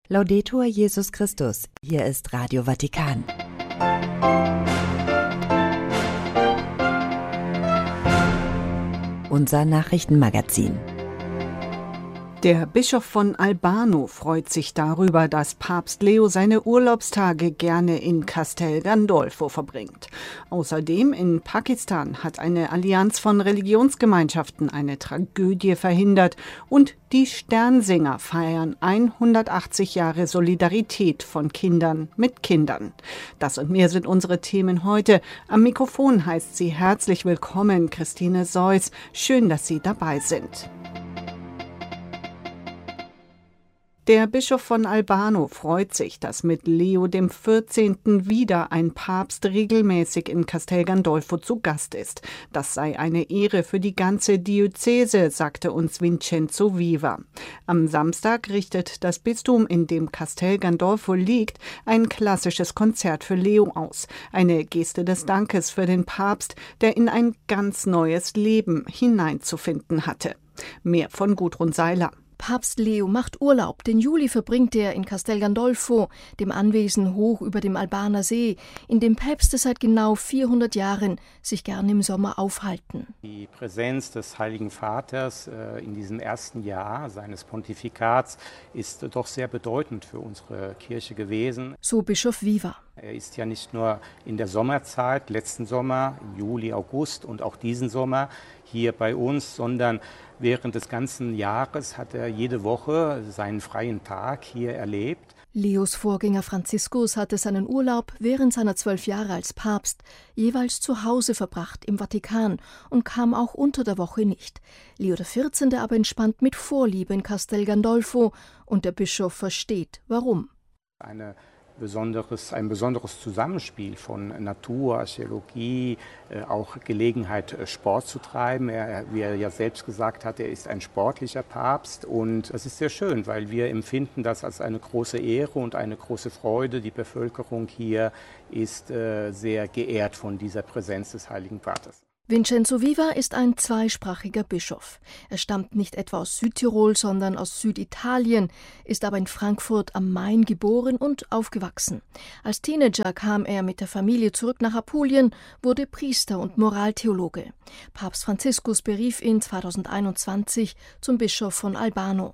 Laudetur Jesus Christus, hier ist Radio Vatikan. Unser Nachrichtenmagazin. Der Bischof von Albano freut sich darüber, dass Papst Leo seine Urlaubstage gerne in Castel Gandolfo verbringt. Außerdem in Pakistan hat eine Allianz von Religionsgemeinschaften eine Tragödie verhindert und die Sternsinger feiern 180 Jahre Solidarität von Kindern mit Kindern. Das und mehr sind unsere Themen heute. Am Mikrofon heißt sie herzlich willkommen, Christine Seuss. Schön, dass Sie dabei sind. Der Bischof von Albano freut sich, dass mit Leo dem 14. wieder ein Papst regelmäßig in Castel Gandolfo zu Gast ist. Das sei eine Ehre für die ganze Diözese, sagte uns Vincenzo Viva. Am Samstag richtet das Bistum, in dem Castel Gandolfo liegt, ein klassisches Konzert für Leo aus. Eine Geste des Dankes für den Papst, der in ein ganz neues Leben hineinzufinden hatte. Mehr von Gudrun Seiler. Papst Leo macht Urlaub. Den Juli verbringt er in Castel Gandolfo, dem Anwesen hoch über dem Albaner See, in dem Päpste seit genau 400 Jahren sich gern im Sommer aufhalten. Die Präsenz des Heiligen Vaters in diesem ersten Jahr seines Pontifikats ist doch sehr bedeutend für unsere Kirche gewesen. So Bischof Viva. Er ist ja nicht nur in der Sommerzeit, letzten Sommer, Juli, August und auch diesen Sommer hier bei uns, sondern während des ganzen Jahres hat er jede Woche seinen freien Tag hier erlebt. Leos Vorgänger Franziskus hatte seinen Urlaub während seiner 12 Jahre als Papst jeweils zu Hause verbracht im Vatikan und kam auch unter der Woche nicht. Leo XIV. Aber entspannt mit Vorliebe in Castel Gandolfo und der Bischof versteht, warum. Ein besonderes Zusammenspiel von Natur, Archäologie, auch Gelegenheit, Sport zu treiben. Wie er ja selbst gesagt hat, er ist ein sportlicher Papst und das ist sehr schön, weil wir empfinden das als eine große Ehre und eine große Freude. Die Bevölkerung hier ist sehr geehrt von dieser Präsenz des Heiligen Vaters. Vincenzo Viva ist ein zweisprachiger Bischof. Er stammt nicht etwa aus Südtirol, sondern aus Süditalien, ist aber in Frankfurt am Main geboren und aufgewachsen. Als Teenager kam er mit der Familie zurück nach Apulien, wurde Priester und Moraltheologe. Papst Franziskus berief ihn 2021 zum Bischof von Albano.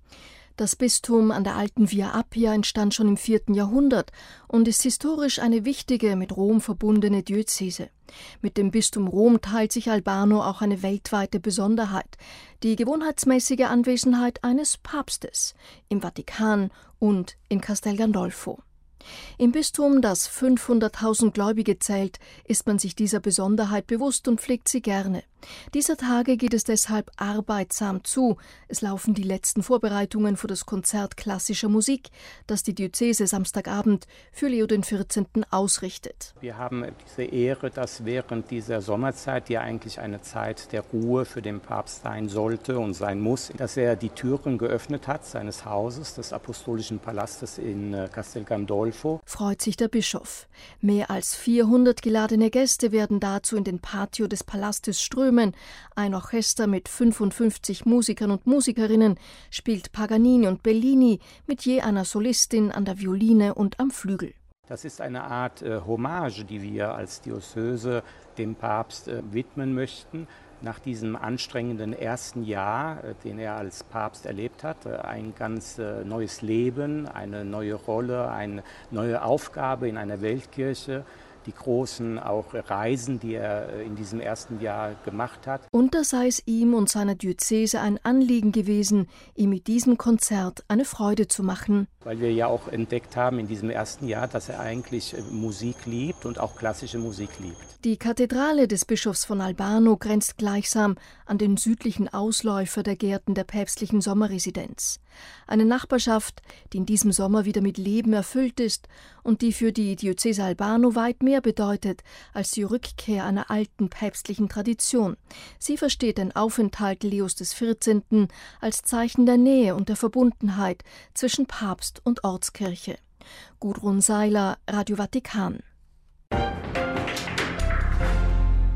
Das Bistum an der alten Via Appia entstand schon im 4. Jahrhundert und ist historisch eine wichtige, mit Rom verbundene Diözese. Mit dem Bistum Rom teilt sich Albano auch eine weltweite Besonderheit, die gewohnheitsmäßige Anwesenheit eines Papstes im Vatikan und in Castel Gandolfo. Im Bistum, das 500.000 Gläubige zählt, ist man sich dieser Besonderheit bewusst und pflegt sie gerne. Dieser Tage geht es deshalb arbeitsam zu. Es laufen die letzten Vorbereitungen für das Konzert klassischer Musik, das die Diözese Samstagabend für Leo XIV. Ausrichtet. Wir haben diese Ehre, dass während dieser Sommerzeit, die ja eigentlich eine Zeit der Ruhe für den Papst sein sollte und sein muss, dass er die Türen geöffnet hat seines Hauses, des Apostolischen Palastes in Castel Gandolfo. Freut sich der Bischof. Mehr als 400 geladene Gäste werden dazu in den Patio des Palastes strömen. Ein Orchester mit 55 Musikern und Musikerinnen spielt Paganini und Bellini mit je einer Solistin an der Violine und am Flügel. Das ist eine Art Hommage, die wir als Diözese dem Papst widmen möchten. Nach diesem anstrengenden ersten Jahr, den er als Papst erlebt hat, ein ganz neues Leben, eine neue Rolle, eine neue Aufgabe in einer Weltkirche. Die großen auch Reisen, die er in diesem ersten Jahr gemacht hat. Und da sei es ihm und seiner Diözese ein Anliegen gewesen, ihm mit diesem Konzert eine Freude zu machen. Weil wir ja auch entdeckt haben in diesem ersten Jahr, dass er eigentlich Musik liebt und auch klassische Musik liebt. Die Kathedrale des Bischofs von Albano grenzt gleichsam an den südlichen Ausläufer der Gärten der päpstlichen Sommerresidenz. Eine Nachbarschaft, die in diesem Sommer wieder mit Leben erfüllt ist und die für die Diözese Albano weit mehr bedeutet als die Rückkehr einer alten päpstlichen Tradition. Sie versteht den Aufenthalt Leos XIV. Als Zeichen der Nähe und der Verbundenheit zwischen Papst und Ortskirche. Gudrun Seiler, Radio Vatikan.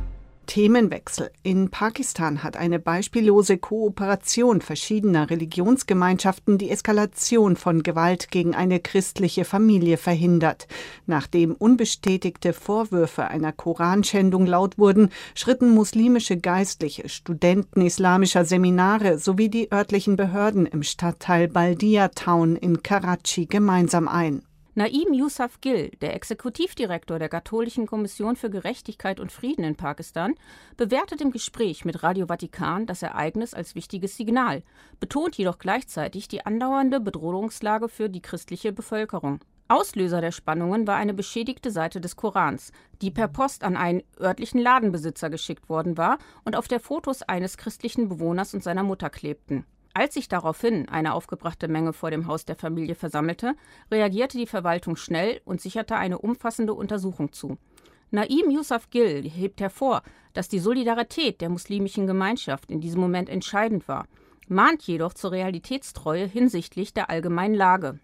Themenwechsel. In Pakistan hat eine beispiellose Kooperation verschiedener Religionsgemeinschaften die Eskalation von Gewalt gegen eine christliche Familie verhindert. Nachdem unbestätigte Vorwürfe einer Koranschändung laut wurden, schritten muslimische Geistliche, Studenten islamischer Seminare sowie die örtlichen Behörden im Stadtteil Baldia Town in Karachi gemeinsam ein. Naim Yousaf Gill, der Exekutivdirektor der Katholischen Kommission für Gerechtigkeit und Frieden in Pakistan, bewertet im Gespräch mit Radio Vatikan das Ereignis als wichtiges Signal, betont jedoch gleichzeitig die andauernde Bedrohungslage für die christliche Bevölkerung. Auslöser der Spannungen war eine beschädigte Seite des Korans, die per Post an einen örtlichen Ladenbesitzer geschickt worden war und auf der Fotos eines christlichen Bewohners und seiner Mutter klebten. Als sich daraufhin eine aufgebrachte Menge vor dem Haus der Familie versammelte, reagierte die Verwaltung schnell und sicherte eine umfassende Untersuchung zu. Naim Yousaf Gill hebt hervor, dass die Solidarität der muslimischen Gemeinschaft in diesem Moment entscheidend war, mahnt jedoch zur Realitätstreue hinsichtlich der allgemeinen Lage.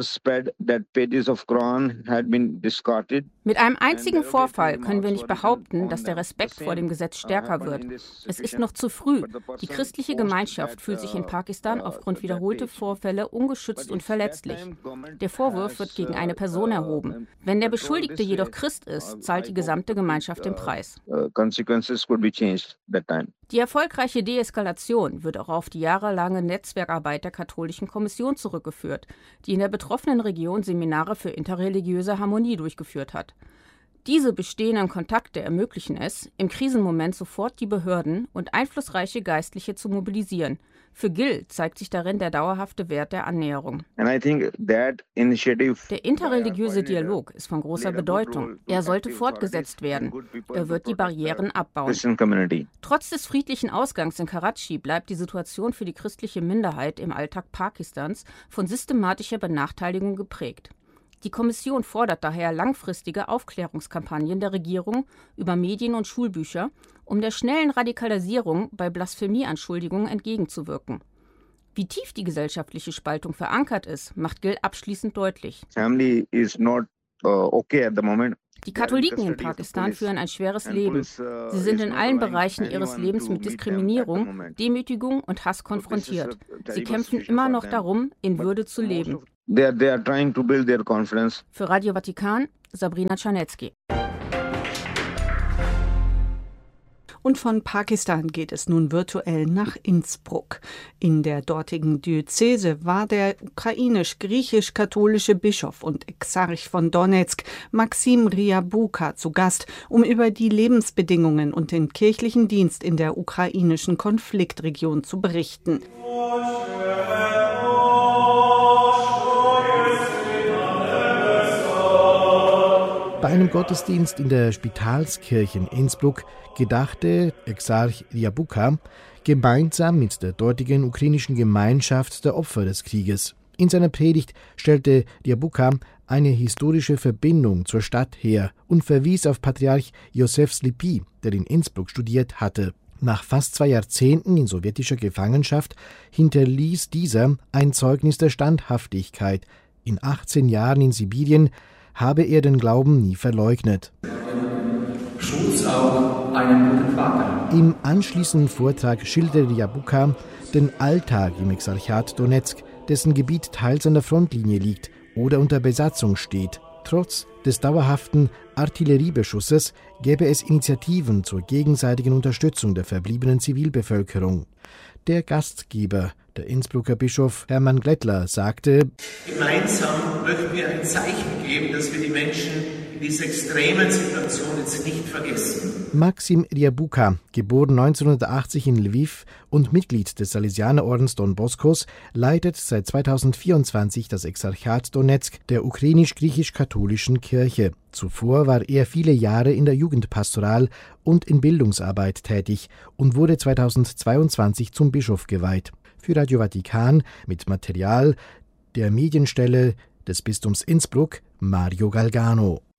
Mit einem einzigen Vorfall können wir nicht behaupten, dass der Respekt vor dem Gesetz stärker wird. Es ist noch zu früh. Die christliche Gemeinschaft fühlt sich in Pakistan aufgrund wiederholter Vorfälle ungeschützt und verletzlich. Der Vorwurf wird gegen eine Person erhoben. Wenn der Beschuldigte jedoch Christ ist, zahlt die gesamte Gemeinschaft den Preis. Die erfolgreiche Deeskalation wird auch auf die jahrelange Netzwerkarbeit der Katholischen Kommission zurückgeführt, die in der betroffenen Region Seminare für interreligiöse Harmonie durchgeführt hat. Diese bestehenden Kontakte ermöglichen es, im Krisenmoment sofort die Behörden und einflussreiche Geistliche zu mobilisieren. Für Gill zeigt sich darin der dauerhafte Wert der Annäherung. Der interreligiöse Dialog ist von großer Bedeutung. Er sollte fortgesetzt werden. Er wird die Barrieren abbauen. Trotz des friedlichen Ausgangs in Karachi bleibt die Situation für die christliche Minderheit im Alltag Pakistans von systematischer Benachteiligung geprägt. Die Kommission fordert daher langfristige Aufklärungskampagnen der Regierung über Medien und Schulbücher, um der schnellen Radikalisierung bei Blasphemieanschuldigungen entgegenzuwirken. Wie tief die gesellschaftliche Spaltung verankert ist, macht Gill abschließend deutlich. Die Katholiken in Pakistan führen ein schweres Leben. Sie sind in allen Bereichen ihres Lebens mit Diskriminierung, Demütigung und Hass konfrontiert. Sie kämpfen immer noch darum, in Würde zu leben. Für Radio Vatikan, Sabrina Czarnecki. Und von Pakistan geht es nun virtuell nach Innsbruck. In der dortigen Diözese war der ukrainisch-griechisch-katholische Bischof und Exarch von Donezk, Maxim Ryabuka, zu Gast, um über die Lebensbedingungen und den kirchlichen Dienst in der ukrainischen Konfliktregion zu berichten. Bei einem Gottesdienst in der Spitalskirche in Innsbruck gedachte Exarch Ryabuka gemeinsam mit der dortigen ukrainischen Gemeinschaft der Opfer des Krieges. In seiner Predigt stellte Ryabuka eine historische Verbindung zur Stadt her und verwies auf Patriarch Josef Slipy, der in Innsbruck studiert hatte. Nach fast 2 Jahrzehnten in sowjetischer Gefangenschaft hinterließ dieser ein Zeugnis der Standhaftigkeit. In 18 Jahren in Sibirien habe er den Glauben nie verleugnet. Schutz auch einen guten Vater. Im anschließenden Vortrag schilderte Ryabuka den Alltag im Exarchat Donezk, dessen Gebiet teils an der Frontlinie liegt oder unter Besatzung steht. Trotz des dauerhaften Artilleriebeschusses gäbe es Initiativen zur gegenseitigen Unterstützung der verbliebenen Zivilbevölkerung. Der Gastgeber, der Innsbrucker Bischof Hermann Glättler, sagte: Gemeinsam möchten wir ein Zeichen geben, dass wir die Menschen in dieser extremen Situation jetzt nicht vergessen. Maxim Ryabuka, geboren 1980 in Lviv und Mitglied des Salesianerordens Don Boscos, leitet seit 2024 das Exarchat Donezk der ukrainisch-griechisch-katholischen Kirche. Zuvor war er viele Jahre in der Jugendpastoral und in Bildungsarbeit tätig und wurde 2022 zum Bischof geweiht. Für Radio Vatikan mit Material der Medienstelle des Bistums Innsbruck Mario Galgano.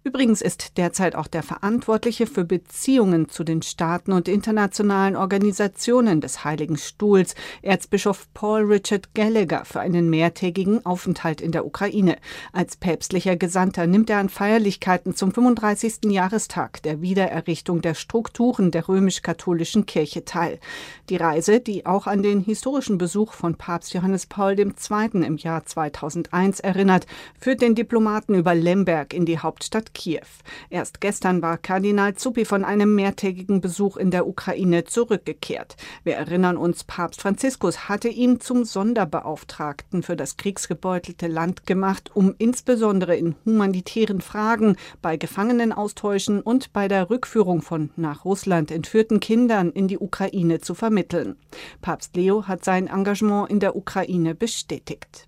Übrigens ist derzeit auch der Verantwortliche für Beziehungen zu den Staaten und internationalen Organisationen des Heiligen Stuhls, Erzbischof Paul Richard Gallagher, für einen mehrtägigen Aufenthalt in der Ukraine. Als päpstlicher Gesandter nimmt er an Feierlichkeiten zum 35. Jahrestag der Wiedererrichtung der Strukturen der römisch-katholischen Kirche teil. Die Reise, die auch an den historischen Besuch von Papst Johannes Paul II. Im Jahr 2001 erinnert, führt den Diplomaten über Lemberg in die Hauptstadt Kiew. Erst gestern war Kardinal Zuppi von einem mehrtägigen Besuch in der Ukraine zurückgekehrt. Wir erinnern uns, Papst Franziskus hatte ihn zum Sonderbeauftragten für das kriegsgebeutelte Land gemacht, um insbesondere in humanitären Fragen, bei Gefangenenaustauschen und bei der Rückführung von nach Russland entführten Kindern in die Ukraine zu vermitteln. Papst Leo hat sein Engagement in der Ukraine bestätigt.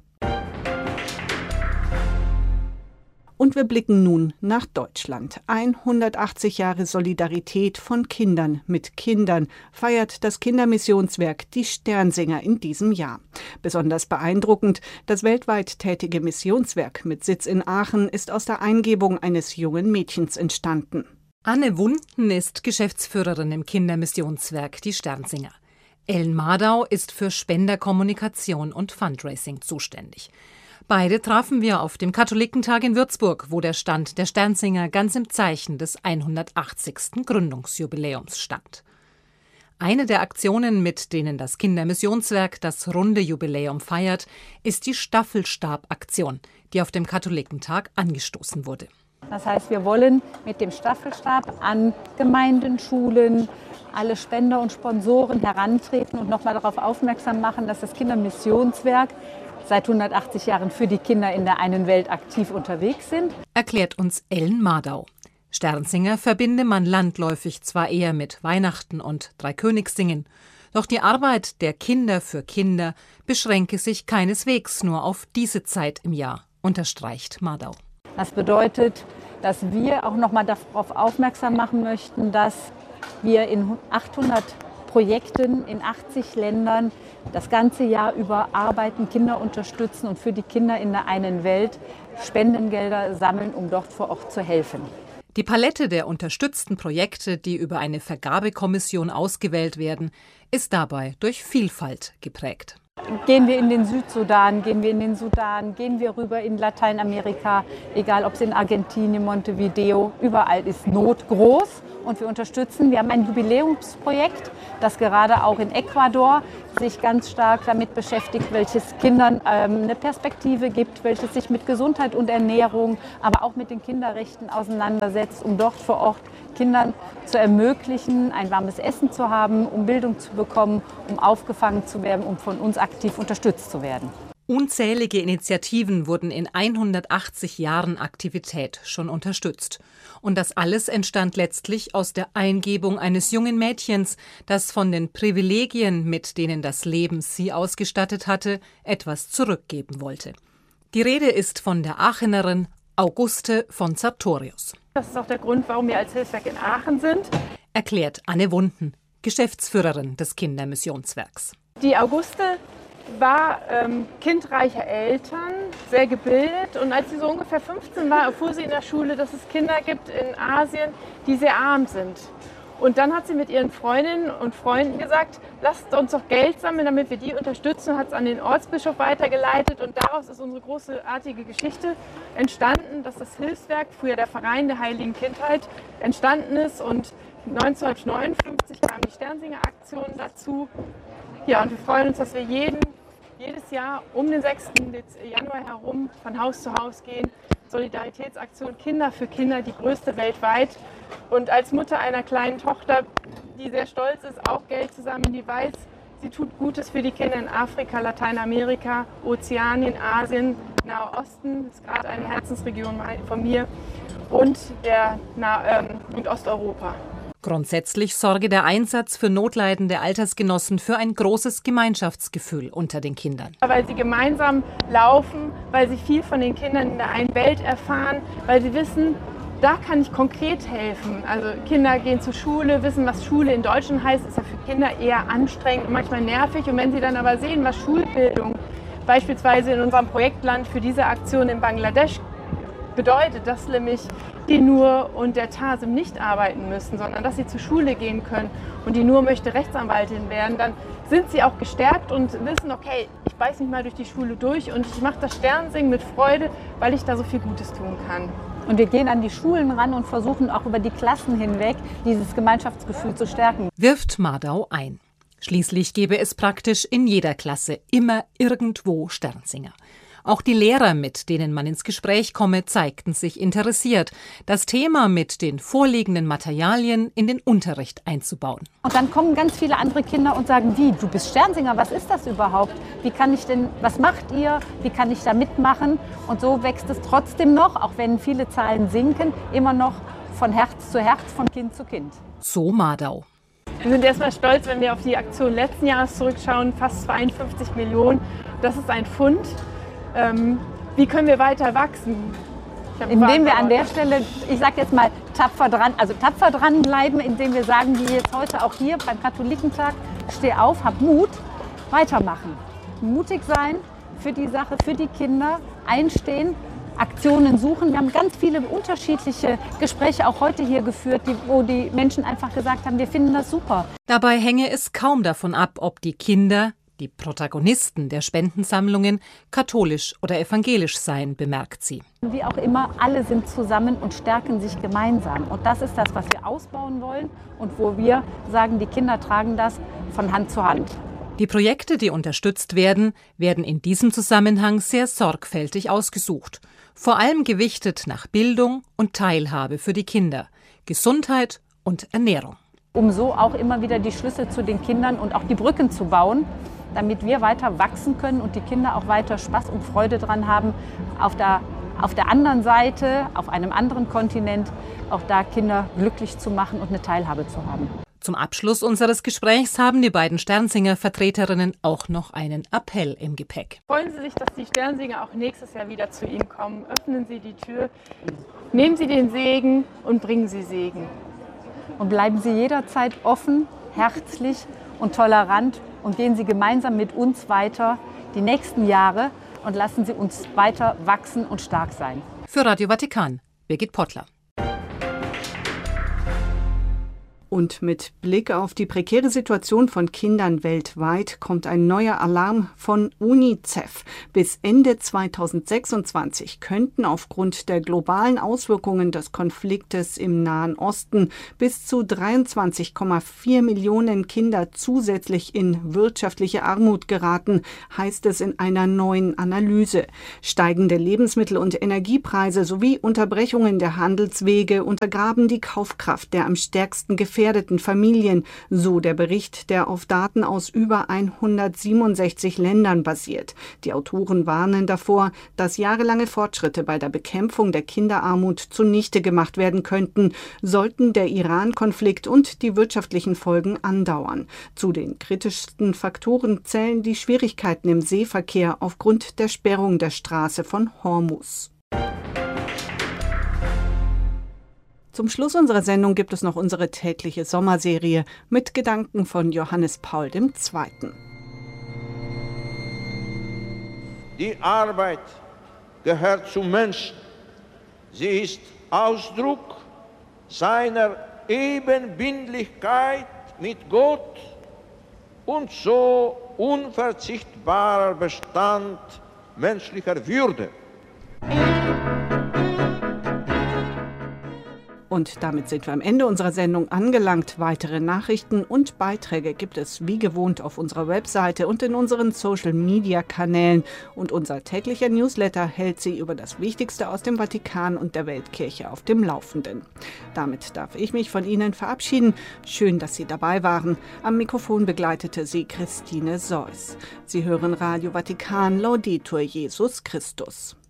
Und wir blicken nun nach Deutschland. 180 Jahre Solidarität von Kindern mit Kindern feiert das Kindermissionswerk Die Sternsinger in diesem Jahr. Besonders beeindruckend, das weltweit tätige Missionswerk mit Sitz in Aachen ist aus der Eingebung eines jungen Mädchens entstanden. Anne Wunden ist Geschäftsführerin im Kindermissionswerk Die Sternsinger. Ellen Mardau ist für Spenderkommunikation und Fundraising zuständig. Beide trafen wir auf dem Katholikentag in Würzburg, wo der Stand der Sternsinger ganz im Zeichen des 180. Gründungsjubiläums stand. Eine der Aktionen, mit denen das Kindermissionswerk das runde Jubiläum feiert, ist die Staffelstab-Aktion, die auf dem Katholikentag angestoßen wurde. Das heißt, wir wollen mit dem Staffelstab an Gemeinden, Schulen, alle Spender und Sponsoren herantreten und nochmal darauf aufmerksam machen, dass das Kindermissionswerk seit 180 Jahren für die Kinder in der einen Welt aktiv unterwegs sind. Erklärt uns Ellen Mardau. Sternsinger verbinde man landläufig zwar eher mit Weihnachten und Dreikönigssingen, doch die Arbeit der Kinder für Kinder beschränke sich keineswegs nur auf diese Zeit im Jahr, unterstreicht Mardau. Das bedeutet, dass wir auch nochmal darauf aufmerksam machen möchten, dass wir in 800 Projekten in 80 Ländern das ganze Jahr über arbeiten, Kinder unterstützen und für die Kinder in der einen Welt Spendengelder sammeln, um dort vor Ort zu helfen. Die Palette der unterstützten Projekte, die über eine Vergabekommission ausgewählt werden, ist dabei durch Vielfalt geprägt. Gehen wir in den Südsudan, gehen wir in den Sudan, gehen wir rüber in Lateinamerika, egal ob es in Argentinien, Montevideo, überall ist Not groß und wir unterstützen. Wir haben ein Jubiläumsprojekt, das gerade auch in Ecuador sich ganz stark damit beschäftigt, welches Kindern eine Perspektive gibt, welches sich mit Gesundheit und Ernährung, aber auch mit den Kinderrechten auseinandersetzt, um dort vor Ort Kindern zu ermöglichen, ein warmes Essen zu haben, um Bildung zu bekommen, um aufgefangen zu werden, um von uns aktiv unterstützt zu werden. Unzählige Initiativen wurden in 180 Jahren Aktivität schon unterstützt. Und das alles entstand letztlich aus der Eingebung eines jungen Mädchens, das von den Privilegien, mit denen das Leben sie ausgestattet hatte, etwas zurückgeben wollte. Die Rede ist von der Aachenerin Auguste von Sartorius. Das ist auch der Grund, warum wir als Hilfswerk in Aachen sind, erklärt Anne Wunden, Geschäftsführerin des Kindermissionswerks. Die Auguste war Kind reicher Eltern, sehr gebildet, und als sie so ungefähr 15 war, erfuhr sie in der Schule, dass es Kinder gibt in Asien, die sehr arm sind. Und dann hat sie mit ihren Freundinnen und Freunden gesagt, lasst uns doch Geld sammeln, damit wir die unterstützen, und hat es an den Ortsbischof weitergeleitet, und daraus ist unsere großartige Geschichte entstanden, dass das Hilfswerk, früher der Verein der Heiligen Kindheit, entstanden ist, und 1959 kam die Sternsinger-Aktion dazu. Ja, und wir freuen uns, dass wir jedes Jahr um den 6. Januar herum von Haus zu Haus gehen. Solidaritätsaktion Kinder für Kinder, die größte weltweit. Und als Mutter einer kleinen Tochter, die sehr stolz ist, auch Geld zu sammeln, die weiß, sie tut Gutes für die Kinder in Afrika, Lateinamerika, Ozeanien, Asien, Nahe Osten, das ist gerade eine Herzensregion von mir, und Osteuropa. Grundsätzlich sorge der Einsatz für notleidende Altersgenossen für ein großes Gemeinschaftsgefühl unter den Kindern. Weil sie gemeinsam laufen, weil sie viel von den Kindern in der einen Welt erfahren, weil sie wissen, da kann ich konkret helfen. Also Kinder gehen zur Schule, wissen, was Schule in Deutschland heißt, ist ja für Kinder eher anstrengend und manchmal nervig. Und wenn sie dann aber sehen, was Schulbildung beispielsweise in unserem Projektland für diese Aktion in Bangladesch bedeutet, dass nämlich die Nur und der Tasim nicht arbeiten müssen, sondern dass sie zur Schule gehen können und die Nur möchte Rechtsanwältin werden, dann sind sie auch gestärkt und wissen, okay, ich beiß mich mal durch die Schule durch und ich mache das Sternsingen mit Freude, weil ich da so viel Gutes tun kann. Und wir gehen an die Schulen ran und versuchen auch über die Klassen hinweg dieses Gemeinschaftsgefühl zu stärken. Wirft Mardau ein. Schließlich gäbe es praktisch in jeder Klasse immer irgendwo Sternsinger. Auch die Lehrer, mit denen man ins Gespräch komme, zeigten sich interessiert, das Thema mit den vorliegenden Materialien in den Unterricht einzubauen. Und dann kommen ganz viele andere Kinder und sagen, wie, du bist Sternsinger, was ist das überhaupt? Wie kann ich denn, was macht ihr? Wie kann ich da mitmachen? Und so wächst es trotzdem noch, auch wenn viele Zahlen sinken, immer noch von Herz zu Herz, von Kind zu Kind. So Mardau. Wir sind erstmal stolz, wenn wir auf die Aktion letzten Jahres zurückschauen, fast 52 Millionen. Das ist ein Pfund. Wie können wir weiter wachsen? Indem wir an der Stelle, ich sage jetzt mal, tapfer dranbleiben, indem wir sagen, wie jetzt heute auch hier beim Katholikentag, steh auf, hab Mut, weitermachen. Mutig sein für die Sache, für die Kinder, einstehen, Aktionen suchen. Wir haben ganz viele unterschiedliche Gespräche auch heute hier geführt, wo die Menschen einfach gesagt haben, wir finden das super. Dabei hänge es kaum davon ab, ob die Kinder, die Protagonisten der Spendensammlungen, katholisch oder evangelisch seien, bemerkt sie. Wie auch immer, alle sind zusammen und stärken sich gemeinsam. Und das ist das, was wir ausbauen wollen und wo wir sagen, die Kinder tragen das von Hand zu Hand. Die Projekte, die unterstützt werden, werden in diesem Zusammenhang sehr sorgfältig ausgesucht. Vor allem gewichtet nach Bildung und Teilhabe für die Kinder, Gesundheit und Ernährung. Um so auch immer wieder die Schlüsse zu den Kindern und auch die Brücken zu bauen, damit wir weiter wachsen können und die Kinder auch weiter Spaß und Freude dran haben, auf der anderen Seite, auf einem anderen Kontinent, auch da Kinder glücklich zu machen und eine Teilhabe zu haben. Zum Abschluss unseres Gesprächs haben die beiden Sternsinger-Vertreterinnen auch noch einen Appell im Gepäck. Freuen Sie sich, dass die Sternsinger auch nächstes Jahr wieder zu Ihnen kommen. Öffnen Sie die Tür, nehmen Sie den Segen und bringen Sie Segen. Und bleiben Sie jederzeit offen, herzlich und tolerant und gehen Sie gemeinsam mit uns weiter die nächsten Jahre und lassen Sie uns weiter wachsen und stark sein. Für Radio Vatikan, Birgit Pottler. Und mit Blick auf die prekäre Situation von Kindern weltweit kommt ein neuer Alarm von UNICEF. Bis Ende 2026 könnten aufgrund der globalen Auswirkungen des Konfliktes im Nahen Osten bis zu 23,4 Millionen Kinder zusätzlich in wirtschaftliche Armut geraten, heißt es in einer neuen Analyse. Steigende Lebensmittel- und Energiepreise sowie Unterbrechungen der Handelswege untergraben die Kaufkraft der am stärksten gefährdeten Familien, so der Bericht, der auf Daten aus über 167 Ländern basiert. Die Autoren warnen davor, dass jahrelange Fortschritte bei der Bekämpfung der Kinderarmut zunichte gemacht werden könnten, sollten der Iran-Konflikt und die wirtschaftlichen Folgen andauern. Zu den kritischsten Faktoren zählen die Schwierigkeiten im Seeverkehr aufgrund der Sperrung der Straße von Hormuz. Zum Schluss unserer Sendung gibt es noch unsere tägliche Sommerserie mit Gedanken von Johannes Paul II. Die Arbeit gehört zum Menschen. Sie ist Ausdruck seiner Ebenbildlichkeit mit Gott und so unverzichtbarer Bestand menschlicher Würde. Und damit sind wir am Ende unserer Sendung angelangt. Weitere Nachrichten und Beiträge gibt es wie gewohnt auf unserer Webseite und in unseren Social-Media-Kanälen. Und unser täglicher Newsletter hält Sie über das Wichtigste aus dem Vatikan und der Weltkirche auf dem Laufenden. Damit darf ich mich von Ihnen verabschieden. Schön, dass Sie dabei waren. Am Mikrofon begleitete Sie Christine Seuss. Sie hören Radio Vatikan, Laudetur Jesus Christus.